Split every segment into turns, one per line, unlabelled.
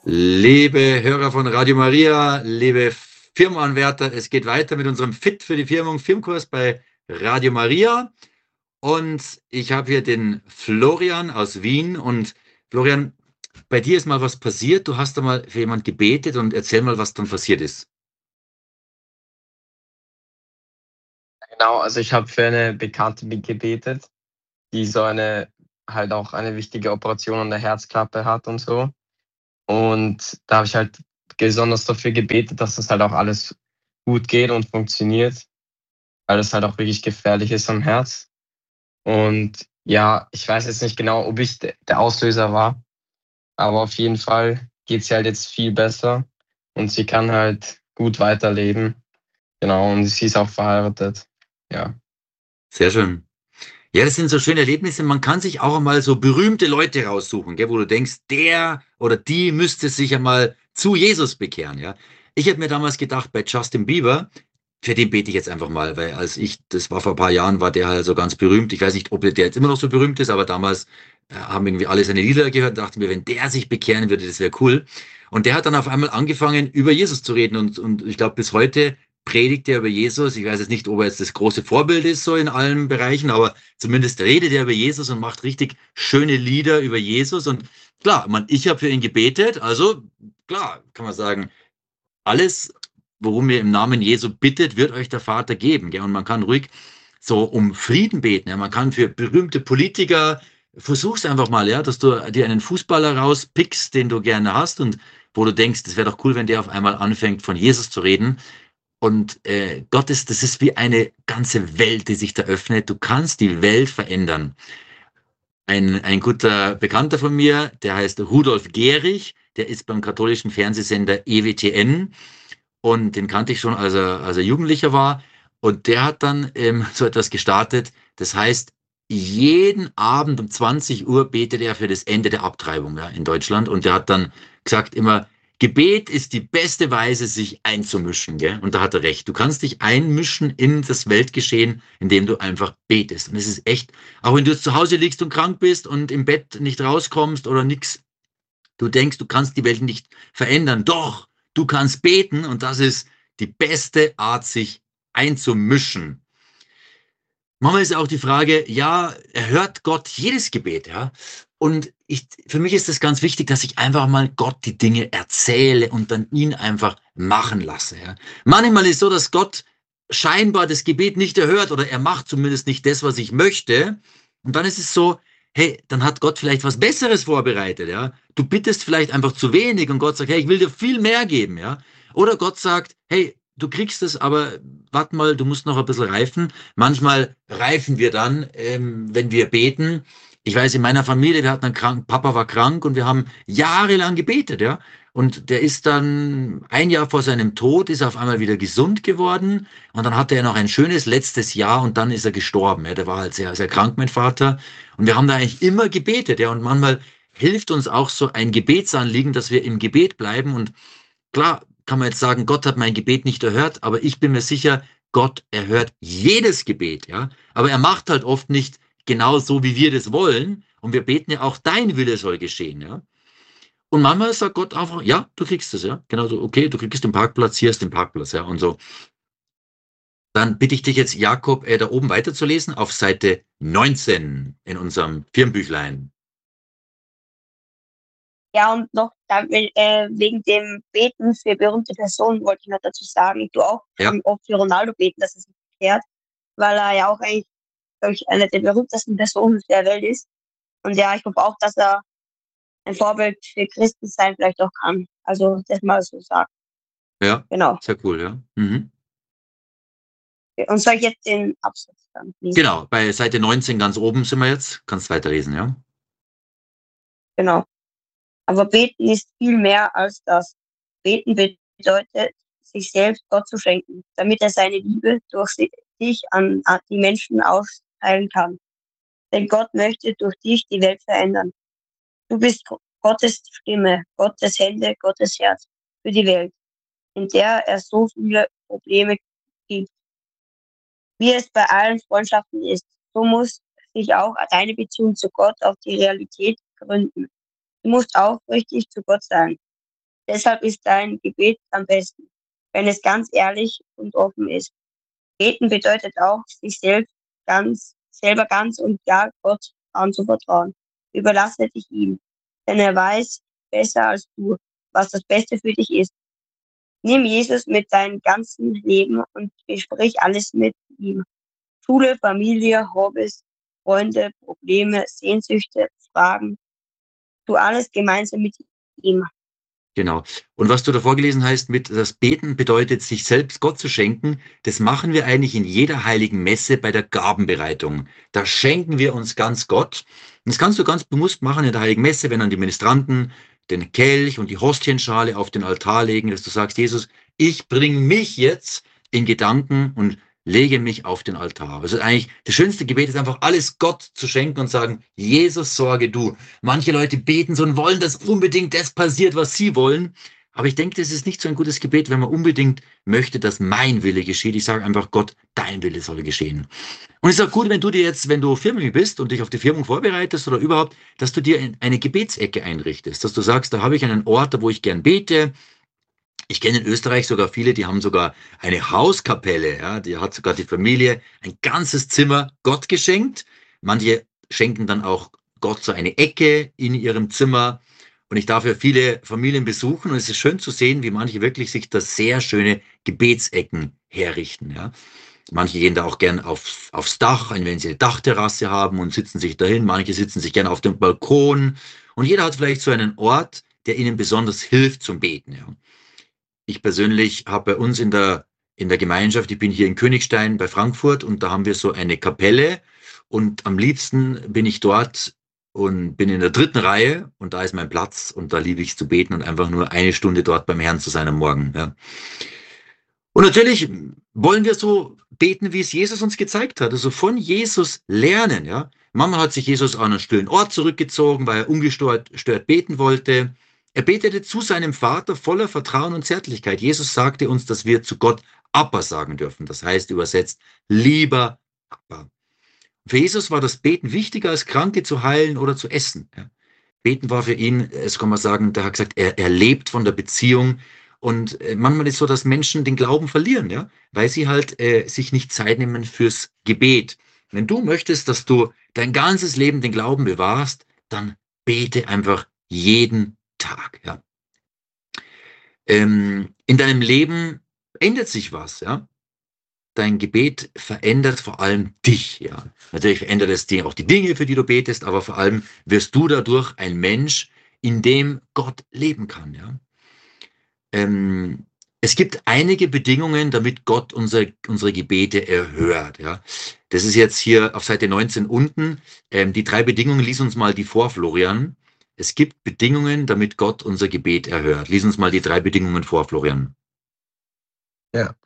Liebe Hörer von Radio Maria, liebe Firmenanwärter, es geht weiter mit unserem Fit für die Firmung Firmenkurs bei Radio Maria. Und ich habe hier den Florian aus Wien. Und Florian, bei dir ist mal was passiert. Du hast da mal für jemand gebetet und erzähl mal, was dann passiert ist.
Genau, also ich habe für eine Bekannte gebetet, die so halt auch eine wichtige Operation an der Herzklappe hat und so. Und da habe ich halt besonders dafür gebetet, dass das halt auch alles gut geht und funktioniert, weil es halt auch wirklich gefährlich ist am Herz. Und ja, ich weiß jetzt nicht genau, ob ich der Auslöser war, aber auf jeden Fall geht es halt jetzt viel besser und sie kann halt gut weiterleben. Genau, und sie ist auch verheiratet. Ja.
Sehr schön. Ja, das sind so schöne Erlebnisse. Man kann sich auch einmal so berühmte Leute raussuchen, gell, wo du denkst, der oder die müsste sich einmal zu Jesus bekehren. Ja, ich habe mir damals gedacht, bei Justin Bieber, für den bete ich jetzt einfach mal, weil das war vor ein paar Jahren, war der halt so ganz berühmt. Ich weiß nicht, ob der jetzt immer noch so berühmt ist, aber damals haben irgendwie alle seine Lieder gehört und dachten mir, wenn der sich bekehren würde, das wäre cool. Und der hat dann auf einmal angefangen, über Jesus zu reden und ich glaube, bis heute predigt er über Jesus. Ich weiß jetzt nicht, ob er jetzt das große Vorbild ist, so in allen Bereichen, aber zumindest redet er über Jesus und macht richtig schöne Lieder über Jesus. Und klar, ich habe für ihn gebetet, also klar, kann man sagen, alles, worum ihr im Namen Jesu bittet, wird euch der Vater geben. Gell? Und man kann ruhig so um Frieden beten. Ja? Man kann für berühmte Politiker, versuch's einfach mal, ja, dass du dir einen Fußballer rauspickst, den du gerne hast und wo du denkst, das wäre doch cool, wenn der auf einmal anfängt, von Jesus zu reden. Und Gott das ist wie eine ganze Welt, die sich da öffnet. Du kannst die Welt verändern. Ein guter Bekannter von mir, der heißt Rudolf Gehrig, der ist beim katholischen Fernsehsender EWTN und den kannte ich schon, als er Jugendlicher war. Und der hat dann so etwas gestartet. Das heißt, jeden Abend um 20 Uhr betet er für das Ende der Abtreibung, ja, in Deutschland. Und der hat dann gesagt immer, Gebet ist die beste Weise, sich einzumischen. Gell? Und da hat er recht. Du kannst dich einmischen in das Weltgeschehen, indem du einfach betest. Und es ist echt, auch wenn du jetzt zu Hause liegst und krank bist und im Bett nicht rauskommst oder nix, du denkst, du kannst die Welt nicht verändern. Doch, du kannst beten und das ist die beste Art, sich einzumischen. Manchmal ist auch die Frage, ja, erhört Gott jedes Gebet, ja? Und für mich ist es ganz wichtig, dass ich einfach mal Gott die Dinge erzähle und dann ihn einfach machen lasse, ja? Manchmal ist es so, dass Gott scheinbar das Gebet nicht erhört oder er macht zumindest nicht das, was ich möchte. Und dann ist es so, hey, dann hat Gott vielleicht was Besseres vorbereitet, ja? Du bittest vielleicht einfach zu wenig und Gott sagt, hey, ich will dir viel mehr geben, ja? Oder Gott sagt, hey, du kriegst es, aber warte mal, du musst noch ein bisschen reifen. Manchmal reifen wir dann, wenn wir beten. Ich weiß, in meiner Familie, wir hatten einen kranken, Papa war krank und wir haben jahrelang gebetet, ja. Und der ist dann ein Jahr vor seinem Tod, ist auf einmal wieder gesund geworden. Und dann hatte er noch ein schönes letztes Jahr und dann ist er gestorben. Ja. Der war halt sehr, sehr krank, mein Vater. Und wir haben da eigentlich immer gebetet, ja. Und manchmal hilft uns auch so ein Gebetsanliegen, dass wir im Gebet bleiben. Und klar kann man jetzt sagen, Gott hat mein Gebet nicht erhört, aber ich bin mir sicher, Gott erhört jedes Gebet, ja. Aber er macht halt oft nicht genau so, wie wir das wollen. Und wir beten ja auch, dein Wille soll geschehen, ja. Und manchmal sagt Gott einfach, ja, du kriegst es, ja. Genauso, okay, du kriegst den Parkplatz, hier ist den Parkplatz, ja. Und so. Dann bitte ich dich jetzt, Jakob, da oben weiterzulesen auf Seite 19 in unserem Firmenbüchlein.
Ja, und noch wegen dem Beten für berühmte Personen wollte ich noch dazu sagen, ich tue auch
Ja,
schon oft für Ronaldo beten, das ist nicht verkehrt, weil er ja auch eigentlich, glaube ich, eine der berühmtesten Personen der Welt ist. Und ja, ich glaube auch, dass er ein Vorbild für Christen sein vielleicht auch kann. Also das mal so sagen.
ja,
Genau.
sehr cool, ja. Mhm.
Und soll ich jetzt den Absatz dann lesen?
Genau, bei Seite 19 ganz oben sind wir jetzt. Kannst weiterlesen, ja.
Genau. Aber beten ist viel mehr als das. Beten bedeutet, sich selbst Gott zu schenken, damit er seine Liebe durch dich an die Menschen austeilen kann. Denn Gott möchte durch dich die Welt verändern. Du bist Gottes Stimme, Gottes Hände, Gottes Herz für die Welt, in der er so viele Probleme gibt. Wie es bei allen Freundschaften ist, so muss sich auch deine Beziehung zu Gott auf die Realität gründen. Du musst aufrichtig zu Gott sein. Deshalb ist dein Gebet am besten, wenn es ganz ehrlich und offen ist. Beten bedeutet auch, sich selber ganz und gar Gott anzuvertrauen. Überlasse dich ihm, denn er weiß besser als du, was das Beste für dich ist. Nimm Jesus mit deinem ganzen Leben und besprich alles mit ihm. Schule, Familie, Hobbys, Freunde, Probleme, Sehnsüchte, Fragen. Tu alles gemeinsam mit ihm.
Genau. Und was du davor gelesen hast, mit das Beten bedeutet, sich selbst Gott zu schenken, das machen wir eigentlich in jeder heiligen Messe bei der Gabenbereitung. Da schenken wir uns ganz Gott. Und das kannst du ganz bewusst machen in der heiligen Messe, wenn dann die Ministranten den Kelch und die Hostienschale auf den Altar legen, dass du sagst, Jesus, ich bringe mich jetzt in Gedanken und lege mich auf den Altar. Also eigentlich das schönste Gebet ist einfach alles Gott zu schenken und sagen, Jesus, sorge du. Manche Leute beten so und wollen, dass unbedingt das passiert, was sie wollen. Aber ich denke, das ist nicht so ein gutes Gebet, wenn man unbedingt möchte, dass mein Wille geschieht. Ich sage einfach, Gott, dein Wille soll geschehen. Und es ist auch gut, wenn du dir jetzt, wenn du Firmung bist und dich auf die Firmung vorbereitest oder überhaupt, dass du dir eine Gebetsecke einrichtest, dass du sagst, da habe ich einen Ort, wo ich gern bete. Ich kenne in Österreich sogar viele, die haben sogar eine Hauskapelle, ja, die hat sogar die Familie ein ganzes Zimmer Gott geschenkt. Manche schenken dann auch Gott so eine Ecke in ihrem Zimmer. Und ich darf ja viele Familien besuchen und es ist schön zu sehen, wie manche wirklich sich da sehr schöne Gebetsecken herrichten, ja. Manche gehen da auch gern aufs Dach, wenn sie eine Dachterrasse haben und sitzen sich dahin. Manche sitzen sich gerne auf dem Balkon. Und jeder hat vielleicht so einen Ort, der ihnen besonders hilft zum Beten, ja. Ich persönlich habe bei uns in der Gemeinschaft, ich bin hier in Königstein bei Frankfurt und da haben wir so eine Kapelle und am liebsten bin ich dort und bin in der 3. Reihe und da ist mein Platz und da liebe ich es zu beten und einfach nur eine Stunde dort beim Herrn zu sein am Morgen. Ja. Und natürlich wollen wir so beten, wie es Jesus uns gezeigt hat, also von Jesus lernen. Ja. Manchmal hat sich Jesus an einen stillen Ort zurückgezogen, weil er ungestört beten wollte. Er betete zu seinem Vater voller Vertrauen und Zärtlichkeit. Jesus sagte uns, dass wir zu Gott Abba sagen dürfen. Das heißt übersetzt, lieber Abba. Für Jesus war das Beten wichtiger, als Kranke zu heilen oder zu essen. Ja. Beten war für ihn, das kann man sagen, der hat gesagt, er lebt von der Beziehung. Und manchmal ist es so, dass Menschen den Glauben verlieren, ja, weil sie halt sich nicht Zeit nehmen fürs Gebet. Wenn du möchtest, dass du dein ganzes Leben den Glauben bewahrst, dann bete einfach jeden Tag, ja. In deinem Leben ändert sich was, ja. Dein Gebet verändert vor allem dich, ja. Natürlich verändert es dir auch die Dinge, für die du betest, aber vor allem wirst du dadurch ein Mensch, in dem Gott leben kann, ja. Es gibt einige Bedingungen, damit Gott unsere Gebete erhört, ja. Das ist jetzt hier auf Seite 19 unten. Die 3 Bedingungen, lies uns mal die vor, Florian. Es gibt Bedingungen, damit Gott unser Gebet erhört. Lies uns mal die 3 Bedingungen vor, Florian.
Ja.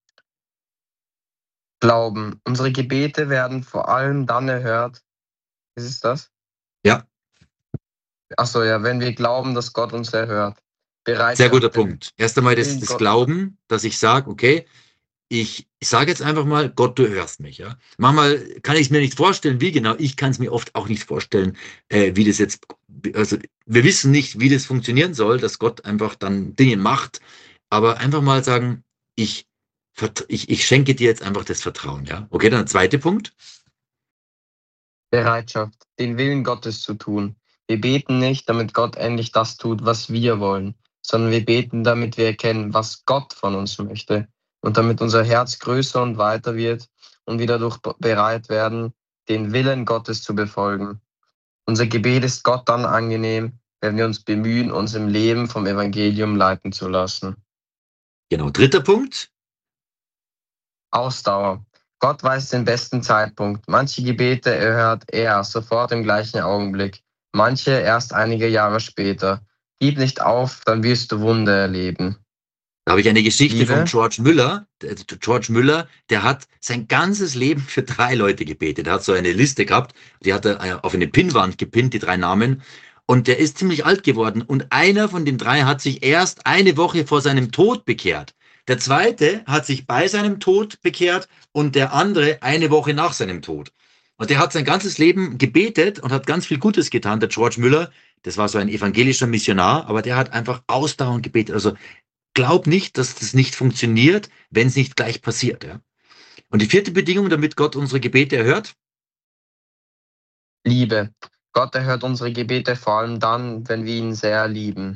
Glauben. Unsere Gebete werden vor allem dann erhört. Ist es das?
Ja.
Achso, ja, wenn wir glauben, dass Gott uns erhört.
Sehr guter Punkt. Erst einmal das
Gott.
Glauben, dass ich sage, okay, ich sage jetzt einfach mal, Gott, du hörst mich. Ja? Manchmal kann ich es mir nicht vorstellen, wie genau. Ich kann es mir oft auch nicht vorstellen, wie das jetzt, also wir wissen nicht, wie das funktionieren soll, dass Gott einfach dann Dinge macht. Aber einfach mal sagen, ich schenke dir jetzt einfach das Vertrauen. Ja? Okay, dann der zweite Punkt.
Bereitschaft, den Willen Gottes zu tun. Wir beten nicht, damit Gott endlich das tut, was wir wollen, sondern wir beten, damit wir erkennen, was Gott von uns möchte und damit unser Herz größer und weiter wird und wir dadurch bereit werden, den Willen Gottes zu befolgen. Unser Gebet ist Gott dann angenehm, wenn wir uns bemühen, uns im Leben vom Evangelium leiten zu lassen.
Genau, dritter Punkt.
Ausdauer. Gott weiß den besten Zeitpunkt. Manche Gebete erhört er sofort im gleichen Augenblick, manche erst einige Jahre später. Gib nicht auf, dann wirst du Wunder erleben.
Da habe ich eine Geschichte
Liebe?
von George Müller. George Müller, der hat sein ganzes Leben für 3 Leute gebetet. Er hat so eine Liste gehabt, die hat er auf eine Pinnwand gepinnt, die 3 Namen. Und der ist ziemlich alt geworden. Und einer von den 3 hat sich erst eine Woche vor seinem Tod bekehrt. Der zweite hat sich bei seinem Tod bekehrt und der andere eine Woche nach seinem Tod. Und der hat sein ganzes Leben gebetet und hat ganz viel Gutes getan, der George Müller. das war so ein evangelischer Missionar, aber der hat einfach ausdauernd gebetet. Also glaub nicht, dass das nicht funktioniert, wenn es nicht gleich passiert. Ja? Und die vierte Bedingung, damit Gott unsere Gebete erhört?
Liebe. Gott erhört unsere Gebete vor allem dann, wenn wir ihn sehr lieben.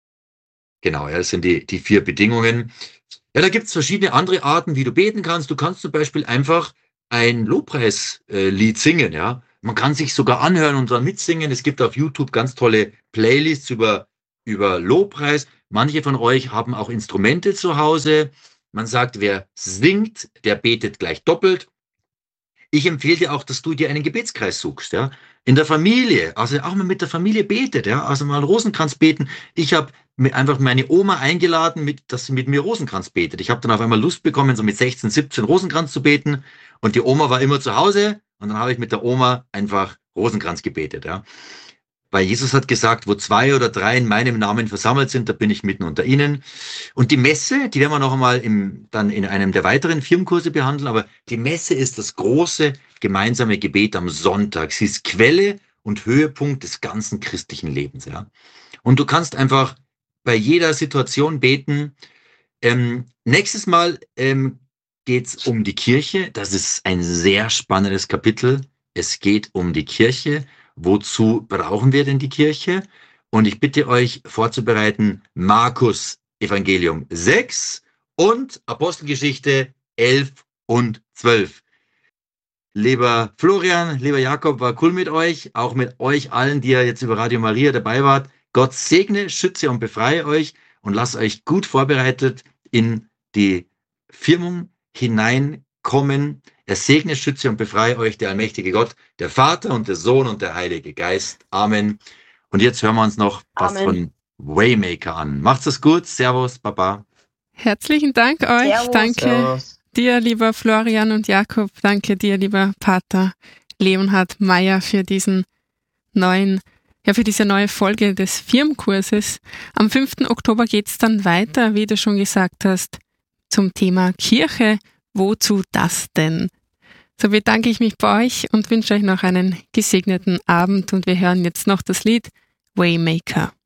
Genau, ja, das sind die 4 Bedingungen. Ja, da gibt es verschiedene andere Arten, wie du beten kannst. Du kannst zum Beispiel einfach ein Lobpreislied singen, ja. Man kann sich sogar anhören und dann mitsingen. Es gibt auf YouTube ganz tolle Playlists über Lobpreis. Manche von euch haben auch Instrumente zu Hause. Man sagt, wer singt, der betet gleich doppelt. Ich empfehle dir auch, dass du dir einen Gebetskreis suchst, ja. In der Familie, also auch mal mit der Familie betet, ja. Also mal einen Rosenkranz beten. Ich habe einfach meine Oma eingeladen, dass sie mit mir Rosenkranz betet. Ich habe dann auf einmal Lust bekommen, so mit 16, 17 Rosenkranz zu beten. Und die Oma war immer zu Hause. Und dann habe ich mit der Oma einfach Rosenkranz gebetet, ja. Weil Jesus hat gesagt, wo 2 oder 3 in meinem Namen versammelt sind, da bin ich mitten unter ihnen. Und die Messe, die werden wir noch einmal dann in einem der weiteren Firmenkurse behandeln, aber die Messe ist das große gemeinsame Gebet am Sonntag. Sie ist Quelle und Höhepunkt des ganzen christlichen Lebens. Ja. Und du kannst einfach bei jeder Situation beten. Nächstes Mal geht es um die Kirche. Das ist ein sehr spannendes Kapitel. Es geht um die Kirche. Wozu brauchen wir denn die Kirche? Und ich bitte euch vorzubereiten Markus Evangelium 6 und Apostelgeschichte 11 und 12. Lieber Florian, lieber Jakob, war cool mit euch, auch mit euch allen, die ihr jetzt über Radio Maria dabei wart. Gott segne, schütze und befreie euch und lasst euch gut vorbereitet in die Firmung hineinkommen. Er segne, schütze und befreie euch, der allmächtige Gott, der Vater und der Sohn und der Heilige Geist. Amen. Und jetzt hören wir uns noch was von Waymaker an. Macht's es gut. Servus, Baba.
Herzlichen Dank euch.
Servus.
Danke
Servus.
dir, lieber Florian und Jakob. Danke dir, lieber Pater Leonhard Meyer, für diese neue Folge des Firmenkurses. Am 5. Oktober geht's dann weiter, wie du schon gesagt hast, zum Thema Kirche. Wozu das denn? So bedanke ich mich bei euch und wünsche euch noch einen gesegneten Abend, und wir hören jetzt noch das Lied Waymaker.